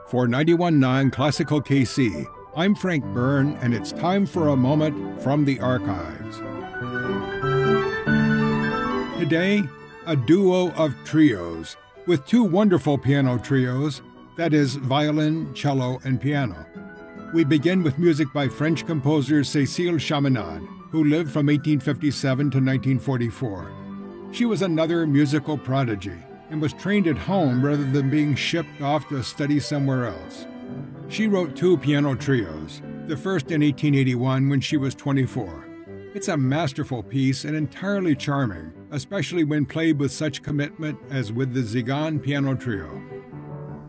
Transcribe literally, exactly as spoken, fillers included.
For ninety-one point nine Classical K C, I'm Frank Byrne, and it's time for a moment from the archives. Today, a duo of trios, with two wonderful piano trios, that is, violin, cello, and piano. We begin with music by French composer Cécile Chaminade, who lived from eighteen fifty-seven to nineteen forty-four. She was another musical prodigy, and was trained at home rather than being shipped off to study somewhere else. She wrote two piano trios, the first in eighteen eighty-one when she was twenty-four. It's a masterful piece and entirely charming, especially when played with such commitment as with the Tzigan Piano Trio.